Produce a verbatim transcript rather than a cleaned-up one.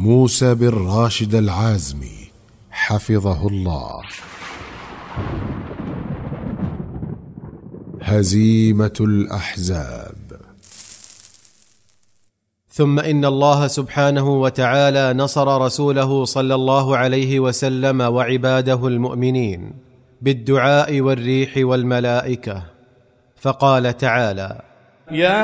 موسى بن راشد العازمي حفظه الله. هزيمة الأحزاب. ثم إن الله سبحانه وتعالى نصر رسوله صلى الله عليه وسلم وعباده المؤمنين بالدعاء والريح والملائكة، فقال تعالى: يا